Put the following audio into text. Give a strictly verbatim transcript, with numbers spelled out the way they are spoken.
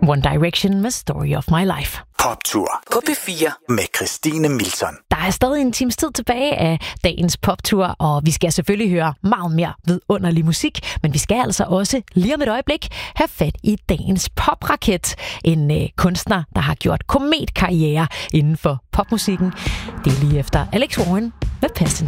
One Direction med Story of My Life. Poptur på P fire med Christine Milton. Der er stadig en times tid tilbage af dagens poptur, og vi skal selvfølgelig høre meget mere vidunderlig musik, men vi skal altså også lige om et øjeblik have fat i dagens popraket. En øh, kunstner, der har gjort kometkarriere inden for popmusikken. Det er lige efter Alex Warren med Passion.